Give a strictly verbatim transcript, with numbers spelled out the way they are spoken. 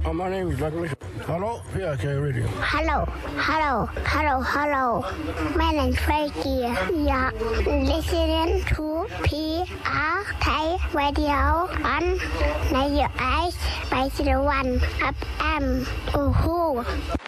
Uh, my name is Douglas. Hello, P R K Radio. Hello, hello, hello, hello. My name is Frankie. You're listening to P R K Radio on ninety-eight point one F M. Ooh.